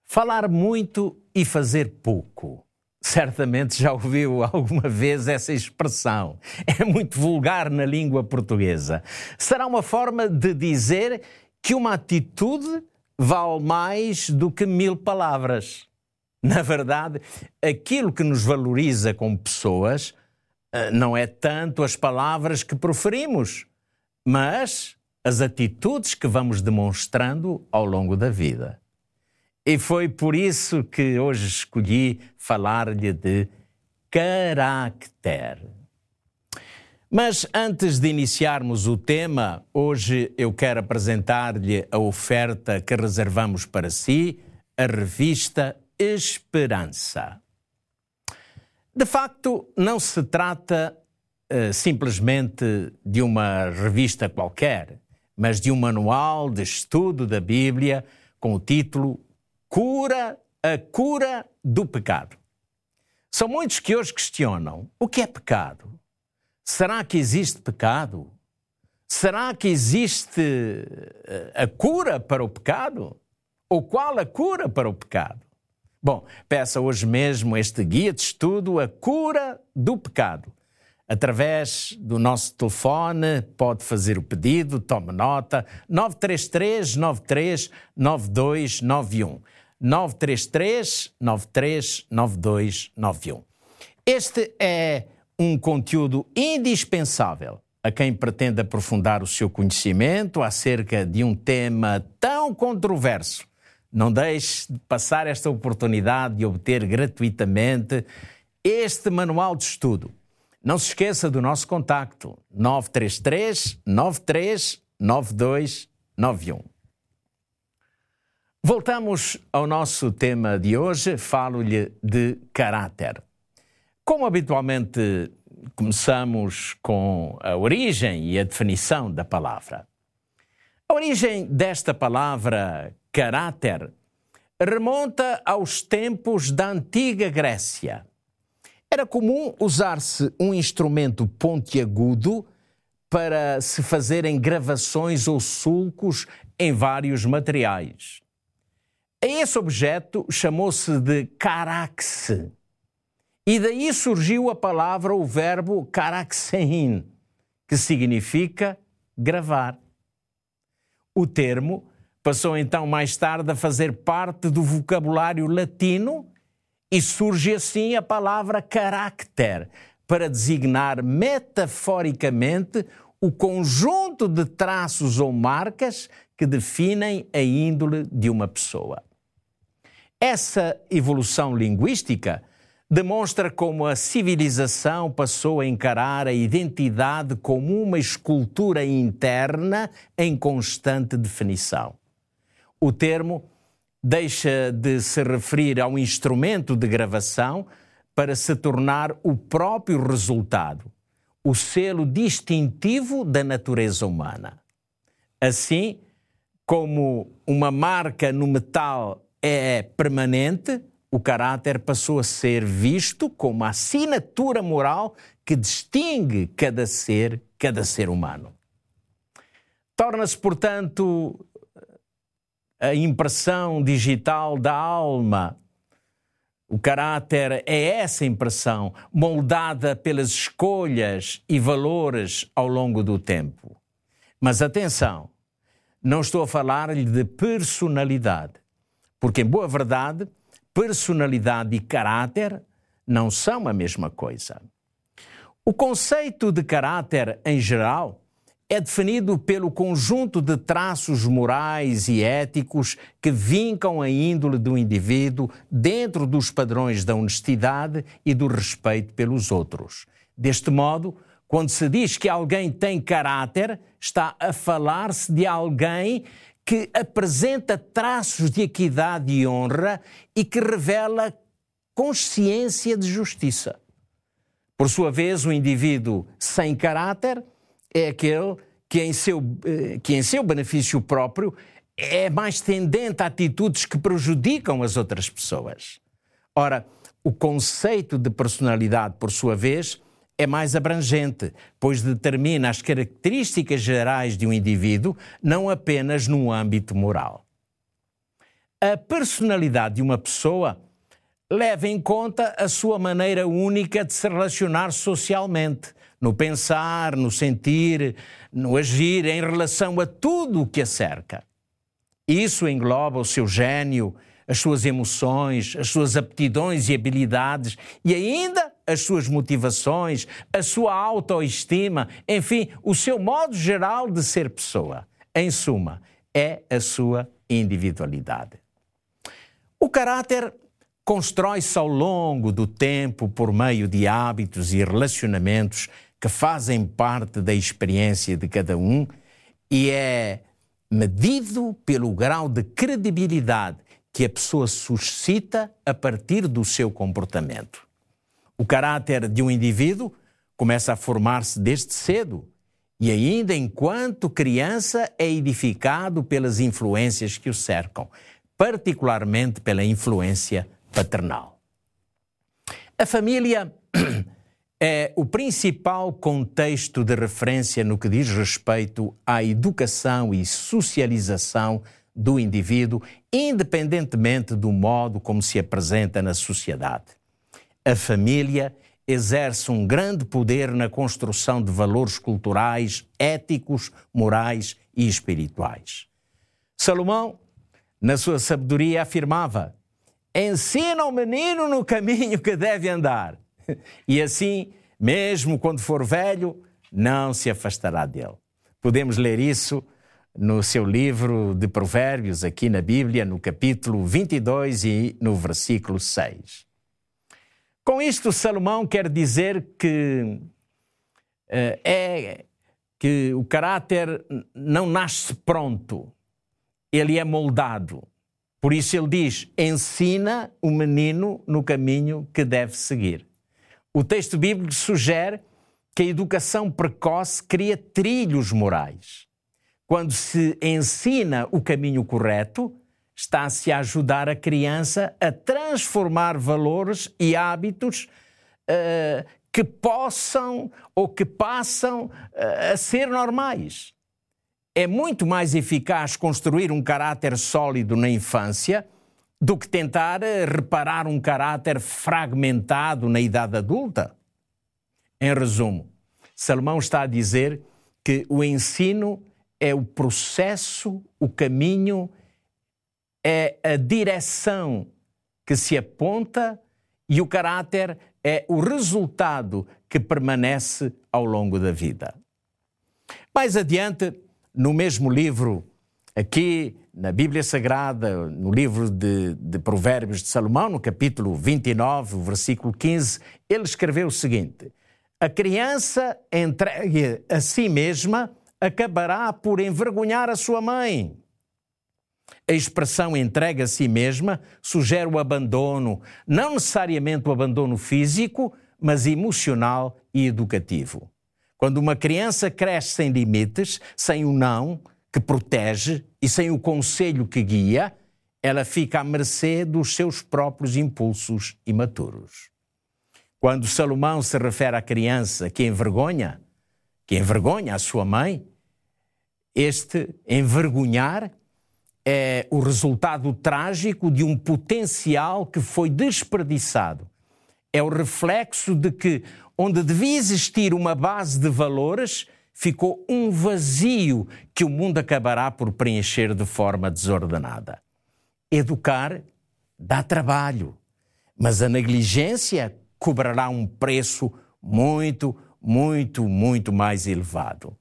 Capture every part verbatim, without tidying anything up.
Falar muito e fazer pouco. Certamente já ouviu alguma vez essa expressão. É muito vulgar na língua portuguesa. Será uma forma de dizer que uma atitude vale mais do que mil palavras. Na verdade, aquilo que nos valoriza como pessoas não é tanto as palavras que proferimos, mas as atitudes que vamos demonstrando ao longo da vida. E foi por isso que hoje escolhi falar-lhe de caráter. Mas antes de iniciarmos o tema, hoje eu quero apresentar-lhe a oferta que reservamos para si, a revista Esperança. De facto, não se trata uh, simplesmente de uma revista qualquer, mas de um manual de estudo da Bíblia com o título Cura, a cura do pecado. São muitos que hoje questionam: o que é pecado? Será que existe pecado? Será que existe a cura para o pecado? Ou qual a cura para o pecado? Bom, peça hoje mesmo este guia de estudo, A Cura do Pecado. Através do nosso telefone, pode fazer o pedido, tome nota, nove três três, nove três nove dois nove um. nove três três, nove três nove dois nove um. Este é um conteúdo indispensável a quem pretende aprofundar o seu conhecimento acerca de um tema tão controverso. Não deixe de passar esta oportunidade de obter gratuitamente este manual de estudo. Não se esqueça do nosso contacto, nove três três, nove três nove dois nove um. Voltamos ao nosso tema de hoje, falo-lhe de caráter. Como habitualmente começamos com a origem e a definição da palavra. A origem desta palavra caráter remonta aos tempos da antiga Grécia. Era comum usar-se um instrumento pontiagudo para se fazerem gravações ou sulcos em vários materiais. Esse objeto chamou-se de caraxe. E daí surgiu a palavra, o verbo caraxein, que significa gravar. O termo passou então mais tarde a fazer parte do vocabulário latino e surge assim a palavra carácter, para designar metaforicamente o conjunto de traços ou marcas que definem a índole de uma pessoa. Essa evolução linguística demonstra como a civilização passou a encarar a identidade como uma escultura interna em constante definição. O termo deixa de se referir a um instrumento de gravação para se tornar o próprio resultado, o selo distintivo da natureza humana. Assim, como uma marca no metal é permanente, o caráter passou a ser visto como a assinatura moral que distingue cada ser, cada ser humano. Torna-se, portanto, a impressão digital da alma. O caráter é essa impressão, moldada pelas escolhas e valores ao longo do tempo. Mas atenção, não estou a falar-lhe de personalidade, porque, em boa verdade, personalidade e caráter não são a mesma coisa. O conceito de caráter, em geral, é definido pelo conjunto de traços morais e éticos que vincam a índole do indivíduo dentro dos padrões da honestidade e do respeito pelos outros. Deste modo, quando se diz que alguém tem caráter, está a falar-se de alguém que apresenta traços de equidade e honra e que revela consciência de justiça. Por sua vez, o indivíduo sem caráter é aquele que em seu, que em seu benefício próprio é mais tendente a atitudes que prejudicam as outras pessoas. Ora, o conceito de personalidade, por sua vez, é mais abrangente, pois determina as características gerais de um indivíduo, não apenas no âmbito moral. A personalidade de uma pessoa leva em conta a sua maneira única de se relacionar socialmente, no pensar, no sentir, no agir, em relação a tudo o que a cerca. Isso engloba o seu gênio, as suas emoções, as suas aptidões e habilidades e ainda as suas motivações, a sua autoestima, enfim, o seu modo geral de ser pessoa. Em suma, é a sua individualidade. O caráter constrói-se ao longo do tempo por meio de hábitos e relacionamentos que fazem parte da experiência de cada um e é medido pelo grau de credibilidade que a pessoa suscita a partir do seu comportamento. O caráter de um indivíduo começa a formar-se desde cedo e ainda enquanto criança é edificado pelas influências que o cercam, particularmente pela influência paternal. A família é o principal contexto de referência no que diz respeito à educação e socialização do indivíduo, independentemente do modo como se apresenta na sociedade. A família exerce um grande poder na construção de valores culturais, éticos, morais e espirituais. Salomão, na sua sabedoria, afirmava: ensina o menino no caminho que deve andar, e assim, mesmo quando for velho, não se afastará dele. Podemos ler isso no seu livro de Provérbios, aqui na Bíblia, no capítulo vinte e dois e no versículo seis. Com isto, Salomão quer dizer que, uh, é, que o caráter não nasce pronto, ele é moldado. Por isso ele diz, ensina o menino no caminho que deve seguir. O texto bíblico sugere que a educação precoce cria trilhos morais. Quando se ensina o caminho correto, está-se a ajudar a criança a transformar valores e hábitos uh, que possam ou que passam uh, a ser normais. É muito mais eficaz construir um caráter sólido na infância do que tentar reparar um caráter fragmentado na idade adulta. Em resumo, Salomão está a dizer que o ensino é o processo, o caminho, é a direção que se aponta e o caráter é o resultado que permanece ao longo da vida. Mais adiante, no mesmo livro, aqui na Bíblia Sagrada, no livro de, de Provérbios de Salomão, no capítulo vinte e nove, o versículo quinze, ele escreveu o seguinte: a criança entregue a si mesma acabará por envergonhar a sua mãe. A expressão entrega a si mesma sugere o abandono, não necessariamente o abandono físico, mas emocional e educativo. Quando uma criança cresce sem limites, sem o não, que protege, e sem o conselho que guia, ela fica à mercê dos seus próprios impulsos imaturos. Quando Salomão se refere à criança que envergonha, que envergonha a sua mãe, este envergonhar é o resultado trágico de um potencial que foi desperdiçado. É o reflexo de que, onde devia existir uma base de valores, ficou um vazio que o mundo acabará por preencher de forma desordenada. Educar dá trabalho, mas a negligência cobrará um preço muito, muito, muito mais elevado.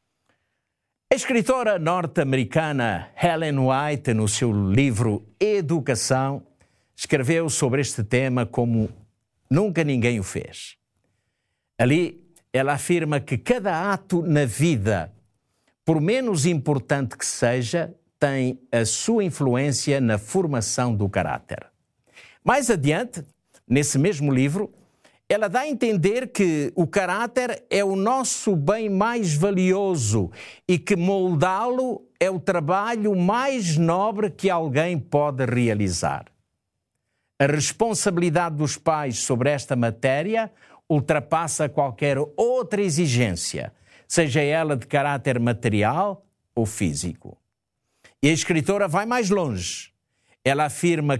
A escritora norte-americana Ellen White, no seu livro Educação, escreveu sobre este tema como nunca ninguém o fez. Ali, ela afirma que cada ato na vida, por menos importante que seja, tem a sua influência na formação do caráter. Mais adiante, nesse mesmo livro, ela dá a entender que o caráter é o nosso bem mais valioso e que moldá-lo é o trabalho mais nobre que alguém pode realizar. A responsabilidade dos pais sobre esta matéria ultrapassa qualquer outra exigência, seja ela de caráter material ou físico. E a escritora vai mais longe. ela afirma